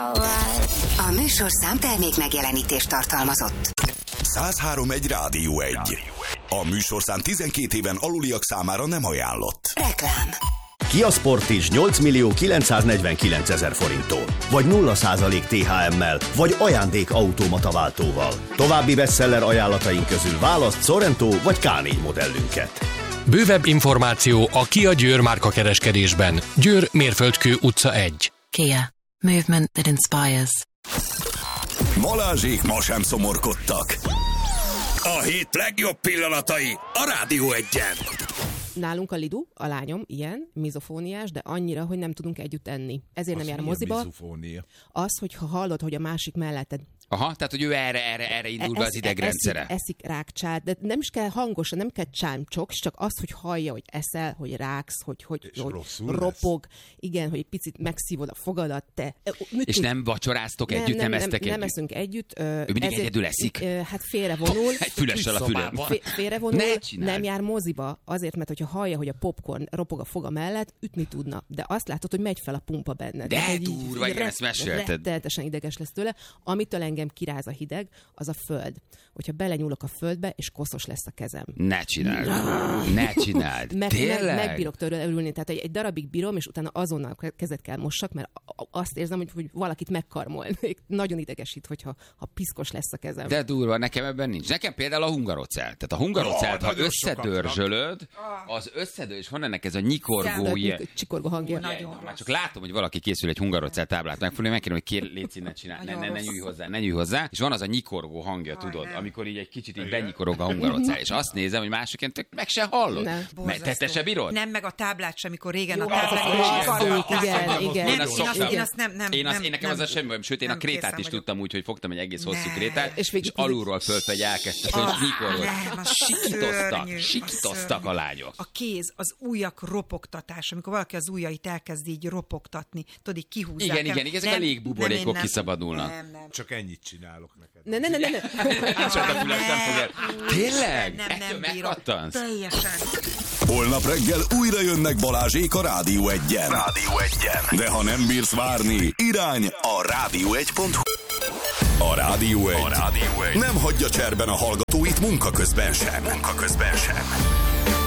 A műsorszám termék megjelenítést tartalmazott. 103.1 Rádió 1. A műsorszám 12 éven aluliak számára nem ajánlott. Reklám. Kia Sportage 8.949.000 forinttól, vagy 0% THM-mel, vagy ajándék automataváltóval. További bestseller ajánlataink közül választ Sorento vagy K4 modellünket. Bővebb információ a Kia Győr márka kereskedésben. Győr, Mérföldkő utca 1. Kia. Movement that inspires. Balázsék ma sem szomorkodtak. A hét legjobb pillanatai a Rádió 1-en. Nálunk a Lidu, a lányom, ilyen, mizofóniás, de annyira, hogy nem tudunk együtt enni. Ezért nem jár a moziba. Mizofónia? Az, hogyha hallod, hogy a másik melletted Aha, tehát, hogy ő erre indul be az idegrendszere. Eszik rákcsát, de nem is kell hangosan, nem kell csámcsok, csak az, hogy hallja, hogy eszel, hogy ráksz, hogy ropog, igen, hogy egy picit megszívod a fogadat, te. És nem vacsoráztok együtt, nem esztek együtt? Nem eszünk együtt. Ő mindig egyedül eszik? Hát félrevonul. Egy fülessel a fülem. Félrevonul, nem jár moziba, azért, mert hogyha hallja, hogy a popcorn ropog a foga mellett, ütni tudna. De azt látod, hogy megy fel a pumpa benned. De durva, igen, ezt mesélted. Rettenetesen ideges lesz tőle. Amitől engem kiráz a hideg, az a föld. Hogyha belenyúlok a földbe, és koszos lesz a kezem. Ne csináld. Tényleg? Megbírok tőle örülni. Tehát egy darabig bírom, és utána azonnal kezet kell mossak, mert azt érzem, hogy valakit megkarmolnék. Nagyon idegesít, hogyha piszkos lesz a kezem. De durva, nekem ebben nincs. Nekem például a hungarocell. Tehát a hungarocelt, ha összedörzsölöd, az összedől, és van ennek ez a nyikorgó ilyen. Csikorgó hangja. Már csak látom, hogy valaki készül egy hungarocell táblát megfogni, megkérem, hogy légy színe csinál. Ne nyújj hozzá. És van az a nyikorgó hangja, tudod, amikor így egy kicsit így benyikorog a hungarocell. És azt nézem, hogy másokként tök meg se hallod. Te se bírod? Nem, meg a táblát sem, amikor régen a táblát. Igen. Én nekem az a semmi bajom, sőt, én a krétát is tudtam úgy, hogy fogtam egy egész hosszú krétát, és alulról fölfelé elkezdtek, hogy nyikorgott. Sikítoztak a lányok. A kéz, az ujjak ropogtatás, amikor valaki az ujjait elkezd így ropogtatni, tudod, így kihúzzák. Igen, ezek a légbuborékok kiszabadulnak. Nem. Csak ennyit csinálok neked. Ne. Csak a füles nem fog el. Tényleg? Nem bírok. Teljesen. Holnap reggel újra jönnek Balázsék a Rádió 1-en. De ha nem bírsz várni, irány a rádió1.hu. A Rádió 1 nem hagyja cserben a hallgatóit munka közben sem.